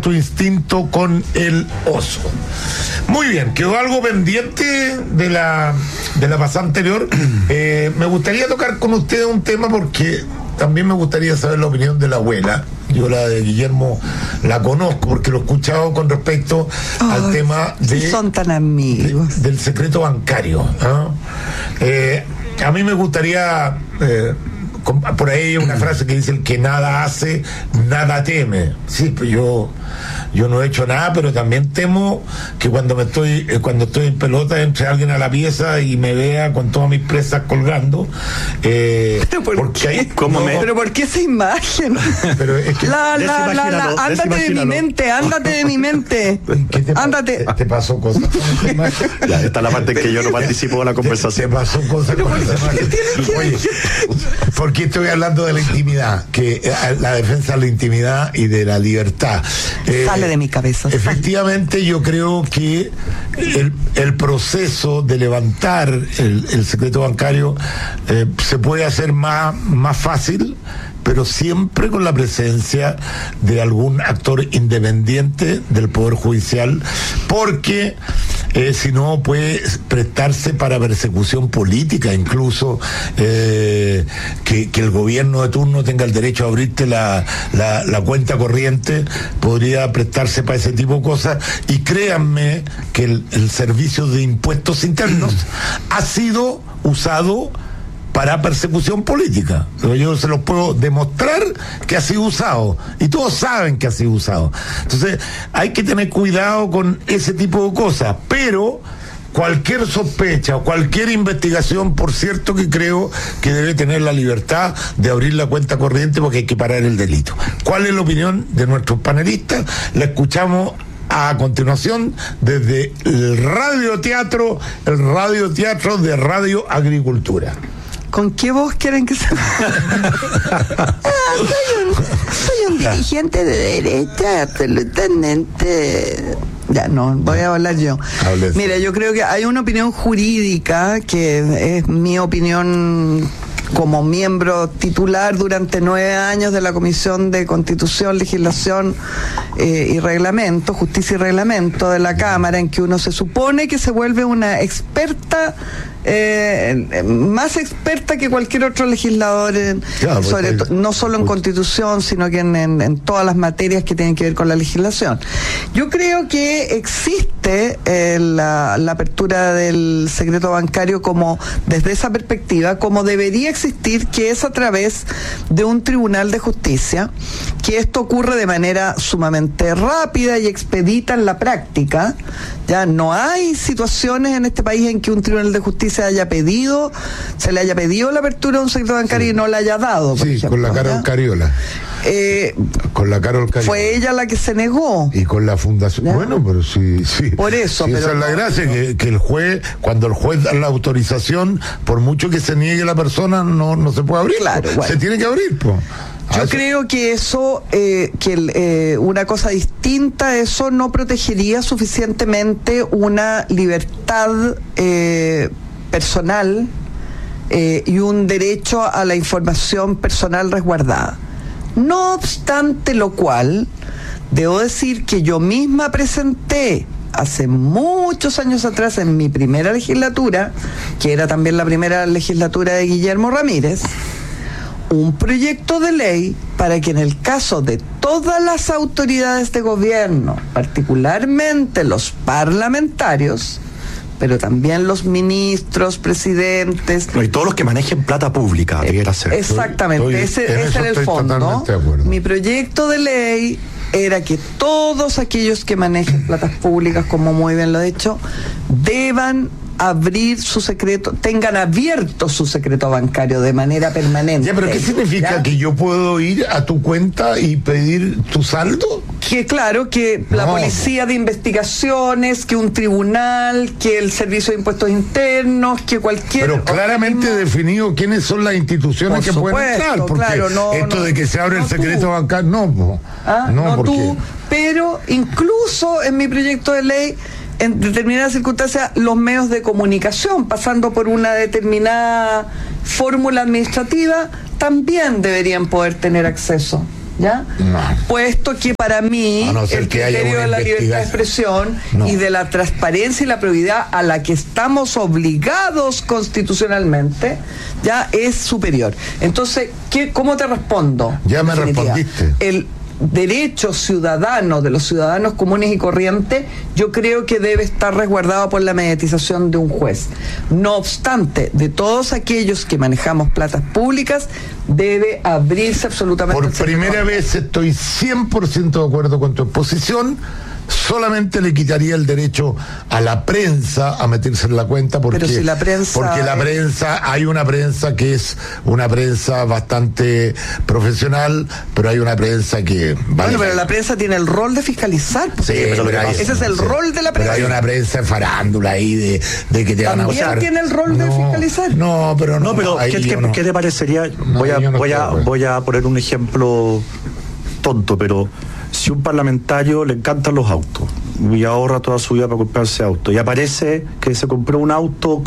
tu instinto con el oso. Muy bien, quedó algo pendiente de la pasada anterior. Me gustaría tocar con ustedes un tema porque también me gustaría saber la opinión de la abuela. Yo la de Guillermo la conozco porque lo he escuchado con respecto al tema de... Son tan amigos. Del secreto bancario, ¿no? A mí me gustaría... por ahí hay una frase que dice: el que nada hace, nada teme. Sí, pues yo no he hecho nada, pero también temo que cuando estoy en pelota entre alguien a la pieza y me vea con todas mis presas colgando. ¿Pero por qué? Ahí, ¿Pero por qué esa imagen? Pero es que ándate de mi mente. ¿Qué te ándate. ¿Te pasó cosas con esa imagen? Ya, esta es la parte en que yo no participo de la conversación. Te pasó cosas con esa imagen. Oye, porque estoy hablando de la intimidad, que la defensa de la intimidad y de la libertad. Sale de mi cabeza. Efectivamente, yo creo que el proceso de levantar el secreto bancario se puede hacer más fácil, pero siempre con la presencia de algún actor independiente del Poder Judicial, porque si no puede prestarse para persecución política, incluso que el gobierno de turno tenga el derecho a abrirte la cuenta corriente, podría prestarse para ese tipo de cosas. Y créanme que el servicio de impuestos internos ha sido usado para persecución política. Yo se los puedo demostrar que ha sido usado, y todos saben que ha sido usado. Entonces hay que tener cuidado con ese tipo de cosas, pero cualquier sospecha o cualquier investigación, por cierto que creo que debe tener la libertad de abrir la cuenta corriente, porque hay que parar el delito. ¿Cuál es la opinión de nuestros panelistas? La escuchamos a continuación desde el radioteatro de Radio Agricultura. ¿Con qué voz quieren que sea? Soy un dirigente de derecha, absolutamente. Ya, no, voy a hablar yo. Hables. Mira, yo creo que hay una opinión jurídica que es mi opinión como miembro titular durante 9 años de la Comisión de Constitución, Legislación y Reglamento, Justicia y Reglamento de la Cámara, en que uno se supone que se vuelve una experta, más experta que cualquier otro legislador, no solo en Constitución, sino que en todas las materias que tienen que ver con la legislación. Yo creo que existe la apertura del secreto bancario como, desde esa perspectiva, como debería existir, que es a través de un tribunal de justicia, que esto ocurre de manera sumamente rápida y expedita en la práctica. Ya no hay situaciones en este país en que un tribunal de justicia se le haya pedido la apertura de un secreto bancario y no la haya dado. Sí, ejemplo, con la Carol Cariola. Con la Carol Cariola. Fue ella la que se negó. Y con la fundación. ¿Ya? Bueno, pero sí. Por eso. Sí, pero esa es la gracia, que el juez, cuando el juez da la autorización, por mucho que se niegue la persona, no se puede abrir. Claro, bueno. Se tiene que abrir, pues. Yo creo que eso, una cosa distinta, eso no protegería suficientemente una libertad personal y un derecho a la información personal resguardada. No obstante lo cual, debo decir que yo misma presenté hace muchos años atrás, en mi primera legislatura, que era también la primera legislatura de Guillermo Ramírez, un proyecto de ley para que en el caso de todas las autoridades de gobierno, particularmente los parlamentarios, pero también los ministros, presidentes... Y todos los que manejen plata pública, debiera ser. Exactamente, ese era el fondo. Mi proyecto de ley era que todos aquellos que manejen platas públicas, como muy bien lo he dicho, deban abrir su secreto, tengan abierto su secreto bancario de manera permanente. Ya, pero ¿qué significa? ¿Ya? ¿Que yo puedo ir a tu cuenta y pedir tu saldo? Que claro, que la policía de investigaciones, que un tribunal, que el servicio de impuestos internos, que cualquier... Pero claramente definido quiénes son las instituciones que pueden entrar, porque claro, esto de que se abre el secreto bancario, no porque... tú, pero incluso en mi proyecto de ley, en determinadas circunstancias, los medios de comunicación, pasando por una determinada fórmula administrativa, también deberían poder tener acceso. ¿Ya? No. Puesto que para mí A no ser el que haya criterio una de la libertad de investigación. expresión y de la transparencia y la probidad a la que estamos obligados constitucionalmente ya es superior. Entonces, ¿cómo te respondo? Ya me En definitiva, respondiste. El derecho ciudadano de los ciudadanos comunes y corrientes, yo creo que debe estar resguardado por la mediatización de un juez. No obstante, de todos aquellos que manejamos platas públicas, debe abrirse absolutamente Por el secreto. primera vez estoy 100% de acuerdo con tu exposición. Solamente le quitaría el derecho a la prensa a meterse en la cuenta porque, Pero si la prensa porque la prensa, hay una prensa que es una prensa bastante profesional, pero hay una prensa que Bueno, pero la prensa tiene el rol de fiscalizar. Sí, pero ese es el rol de la prensa. Pero hay una prensa de farándula ahí de que te van a También buscar. tiene el rol de fiscalizar. No, pero no. No, pero ahí yo no. ¿qué te parecería? No, Voy yo no estoy, voy a poner un ejemplo tonto, pero si un parlamentario le encantan los autos y ahorra toda su vida para comprarse auto y aparece que se compró un auto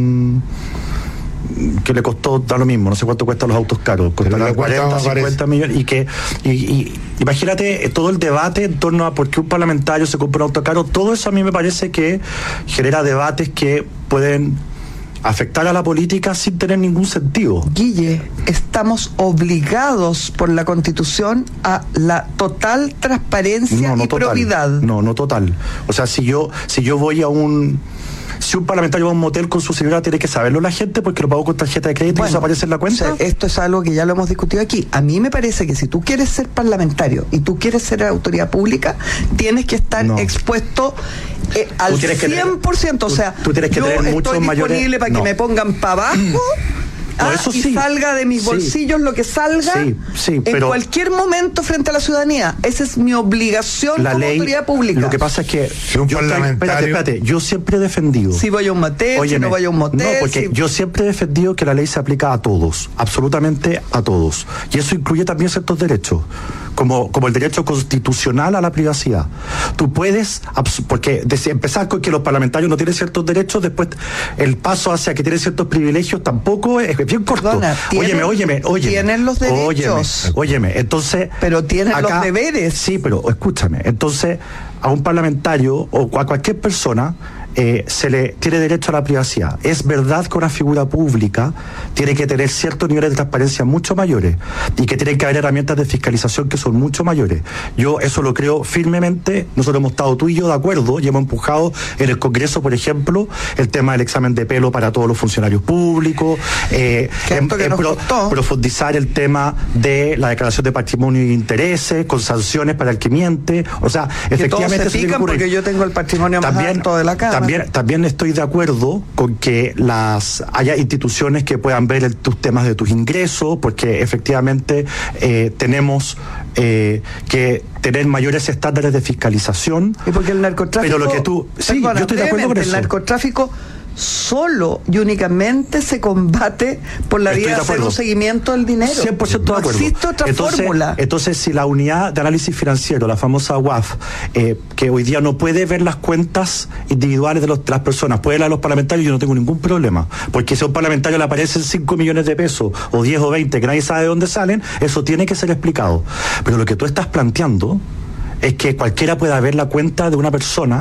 que le costó, da lo mismo, no sé cuánto cuestan los autos caros, costará 40, 50 millones, y imagínate todo el debate en torno a por qué un parlamentario se compra un auto caro. Todo eso a mí me parece que genera debates que pueden afectar a la política sin tener ningún sentido. Guille, estamos obligados por la Constitución a la total transparencia y total. probidad. No total. O sea, si yo voy a si un parlamentario va a un motel con su señora, tiene que saberlo la gente porque lo pagó con tarjeta de crédito y eso aparece en la cuenta. O sea, esto es algo que ya lo hemos discutido aquí. A mí me parece que si tú quieres ser parlamentario y tú quieres ser autoridad pública, tienes que estar expuesto al 100%. O sea, tú tienes que yo tener estoy muchos disponible mayores... para que me pongan para abajo. Eso y sí. salga de mis bolsillos lo que salga en pero cualquier momento frente a la ciudadanía. Esa es mi obligación la como ley, autoridad pública. Lo que pasa es que si un parlamentario... espérate, yo siempre he defendido. Si voy a un motel, si no voy a un motel. No, porque yo siempre he defendido que la ley se aplica a todos, absolutamente a todos. Y eso incluye también ciertos derechos, como el derecho constitucional a la privacidad. Tú puedes, porque empezar con que los parlamentarios no tienen ciertos derechos, después el paso hacia que tienen ciertos privilegios tampoco es bien corto. Perdona, óyeme. Tienen los derechos. Óyeme, entonces... Pero tienen los deberes. Sí, pero escúchame, entonces a un parlamentario o a cualquier persona se le tiene derecho a la privacidad. Es verdad que una figura pública tiene que tener ciertos niveles de transparencia mucho mayores y que tienen que haber herramientas de fiscalización que son mucho mayores. Yo eso lo creo firmemente. Nosotros hemos estado tú y yo de acuerdo y hemos empujado en el Congreso, por ejemplo, el tema del examen de pelo para todos los funcionarios públicos, profundizar el tema de la declaración de patrimonio y intereses con sanciones para el que miente. O sea, que efectivamente todos se pican porque yo tengo el patrimonio más alto de la Cámara. También estoy de acuerdo con que haya instituciones que puedan ver tus temas de tus ingresos, porque efectivamente tenemos que tener mayores estándares de fiscalización. Y porque el narcotráfico... Pero lo que tú... Sí, yo estoy de acuerdo con eso. El narcotráfico solo y únicamente se combate por la vía de hacer un seguimiento del dinero. 100% de acuerdo. No existe otra fórmula. Entonces, si la unidad de análisis financiero, la famosa UAF, que hoy día no puede ver las cuentas individuales de las personas, puede ver a los parlamentarios, yo no tengo ningún problema. Porque si a un parlamentario le aparecen 5 millones de pesos, o 10 o 20, que nadie sabe de dónde salen, eso tiene que ser explicado. Pero lo que tú estás planteando es que cualquiera pueda ver la cuenta de una persona,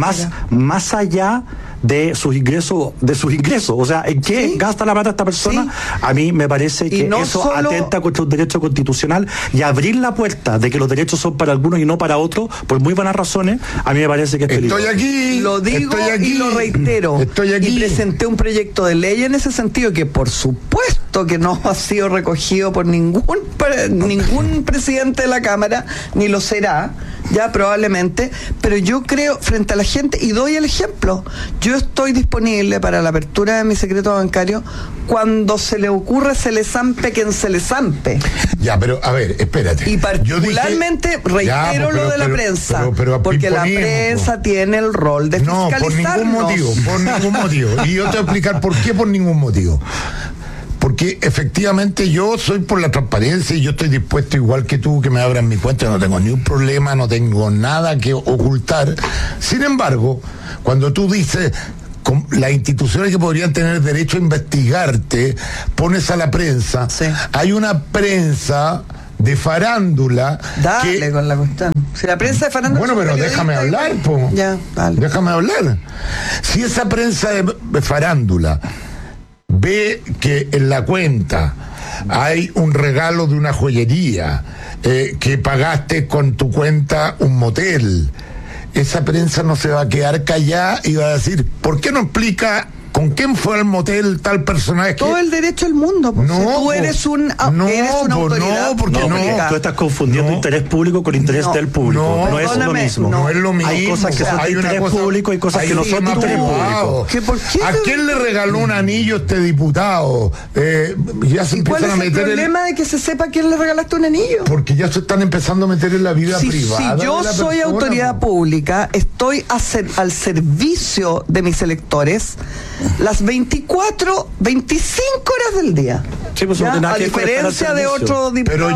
más allá de sus ingresos, o sea, ¿en qué gasta la plata esta persona? Sí. A mí me parece que eso atenta contra un derecho constitucional, y abrir la puerta de que los derechos son para algunos y no para otros, por muy buenas razones, a mí me parece que es peligroso. Estoy aquí, lo digo y lo reitero. Estoy aquí. Y presenté un proyecto de ley en ese sentido que por supuesto que no ha sido recogido por ningún presidente de la Cámara, ni lo será, ya probablemente, pero yo creo frente a la gente, y doy el ejemplo, yo estoy disponible para la apertura de mi secreto bancario cuando se le ocurre, se le zampe quien se le zampe. Ya, pero a ver, espérate. Y particularmente reitero lo de la prensa, porque la prensa tiene el rol de fiscalizarnos. No, por ningún motivo. Y yo te voy a explicar por qué por ningún motivo. Porque efectivamente yo soy por la transparencia y yo estoy dispuesto, igual que tú, que me abran mi cuenta, no tengo ni un problema, no tengo nada que ocultar. Sin embargo, cuando tú dices las instituciones que podrían tener derecho a investigarte, pones a la prensa, hay una prensa de farándula. Dale con la cuestión. Si la prensa de farándula... Bueno, pero déjame hablar, po. Ya, dale. Déjame hablar. Si esa prensa de farándula ve que en la cuenta hay un regalo de una joyería, que pagaste con tu cuenta un motel, esa prensa no se va a quedar callada y va a decir, ¿por qué no explica con quién fue al motel tal personaje? Todo el derecho del mundo. No, si tú eres una autoridad. Tú estás confundiendo interés público con interés del público. No es lo mismo. No es lo mismo. Hay cosas que son de interés público y cosas que no son de interés público. ¿A quién le regaló un anillo este diputado? Ya se empiezan a meter. ¿Cuál es el problema de que se sepa a quién le regalaste un anillo? Porque ya se están empezando a meter en la vida privada. Si yo soy autoridad pública, estoy al servicio de mis electores las 24, 25 horas del día. Sí, pues, ¿ya? A diferencia de otro diputado.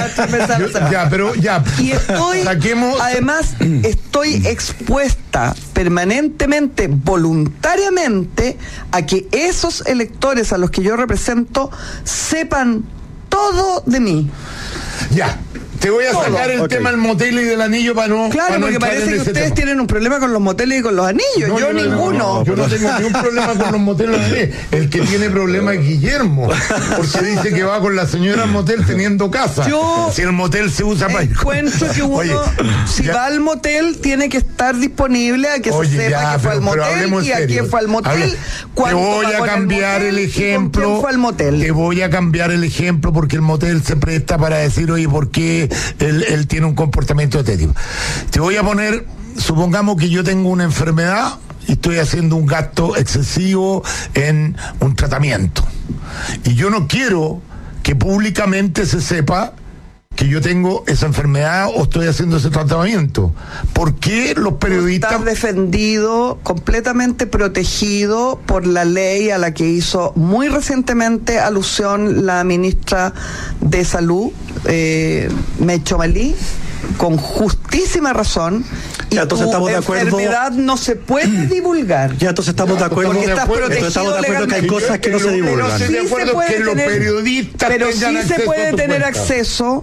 Pero yo, y estoy, además, estoy expuesta permanentemente, voluntariamente, a que esos electores a los que yo represento sepan todo de mí. Ya. Te voy a sacar el tema del motel y del anillo para no. Claro, porque parece que ustedes tienen un problema con los moteles y con los anillos. No, yo ninguno. Yo no tengo ningún problema con los moteles. El que tiene problema es Guillermo, porque dice que va con la señora al motel teniendo casa. Si el motel se usa para ir. Encuentro que uno, si va al motel, tiene que estar disponible a que se sepa que fue al motel y a quién fue al motel. Te voy a cambiar el ejemplo. Te voy a cambiar el ejemplo porque el motel se presta para decir, oye, ¿por qué él tiene un comportamiento de este tipo? Te voy a poner, supongamos que yo tengo una enfermedad y estoy haciendo un gasto excesivo en un tratamiento y yo no quiero que públicamente se sepa que yo tengo esa enfermedad o estoy haciendo ese tratamiento. ¿Por qué los periodistas... Estás defendido, completamente protegido por la ley a la que hizo muy recientemente alusión la ministra de Salud, Mecho Malí, con justísima razón. Y entonces estamos de acuerdo. La enfermedad no se puede divulgar. Ya, entonces estamos de acuerdo. Porque estás protegido estamos de acuerdo que hay cosas que no se divulgan. Pero sí de acuerdo que los periodistas pero sí se puede tener acceso,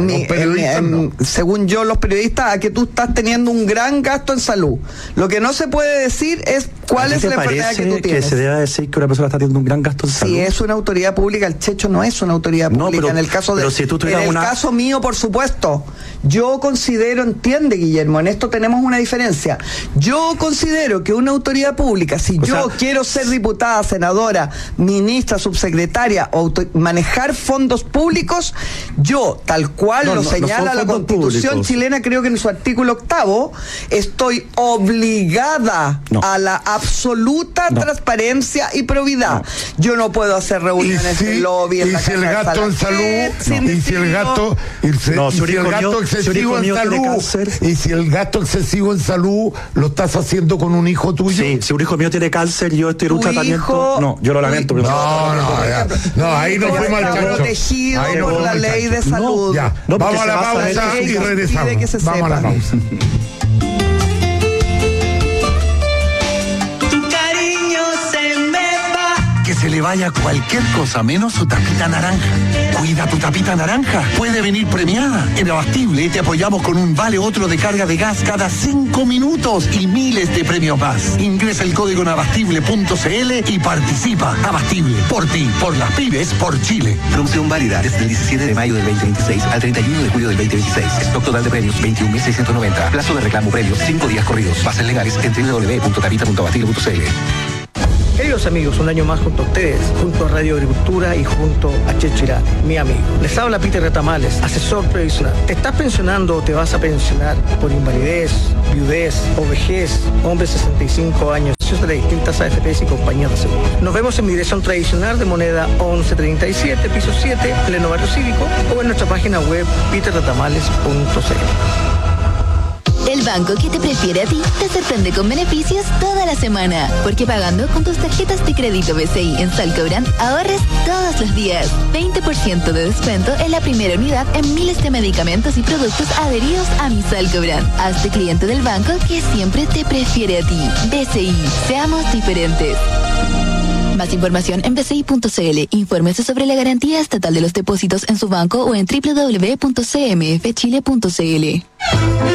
según yo, los periodistas, a que tú estás teniendo un gran gasto en salud. Lo que no se puede decir es cuál es la enfermedad que tú tienes. Que se debe decir que una persona está teniendo un gran gasto en salud? Si es una autoridad pública, el Checho no es una autoridad pública. En el caso caso mío, por supuesto. Yo considero, entiende, Guillermo, en esto tenemos una diferencia. Yo considero que una autoridad pública, si quiero ser diputada, senadora, ministra, subsecretaria o manejar fondos públicos, yo, tal cual lo señala la Constitución chilena, creo que en su artículo 8, estoy obligada a la absoluta transparencia y probidad. Yo no puedo hacer reuniones de lobby en la casa el gasto en salud, y si el gasto excesivo en salud, y si el gasto excesivo en salud lo estás haciendo con un hijo tuyo. Sí, si un hijo mío tiene cáncer y yo estoy en un tratamiento, no, yo lo lamento. Ahí no fue mal chancho. Protegido por la ley de salud. Vamos a la pausa y regresamos. Vamos a la pausa. Que se le vaya cualquier cosa menos su tapita naranja. Cuida tu tapita naranja. Puede venir premiada. En Abastible te apoyamos con un vale otro de carga de gas cada 5 minutos y miles de premios más. Ingresa el código en abastible.cl y participa. Abastible. Por ti, por las pymes, por Chile. Promoción válida desde el 17 de mayo del 2026 al 31 de julio del 2026. Stock total de premios 21.690. Plazo de reclamo premios 5 días corridos. Bases legales en www.tapita.abastible.cl. Queridos amigos, un año más junto a ustedes, junto a Radio Agricultura y junto a Chechirá, mi amigo. Les habla Peter Retamales, asesor previsional. ¿Te estás pensionando o te vas a pensionar por invalidez, viudez o vejez? Hombres 65 años, de las distintas AFPs y compañías de seguro. Nos vemos en mi dirección tradicional de moneda 1137, piso 7, pleno barrio cívico, o en nuestra página web peterretamales.cl. El banco que te prefiere a ti te sorprende con beneficios toda la semana, porque pagando con tus tarjetas de crédito BCI en Salcobrand ahorres todos los días. 20% de descuento en la primera unidad en miles de medicamentos y productos adheridos a mi Salcobrand. Hazte cliente del banco que siempre te prefiere a ti. BCI, seamos diferentes. Más información en bci.cl. Infórmese sobre la garantía estatal de los depósitos en su banco o en www.cmfchile.cl.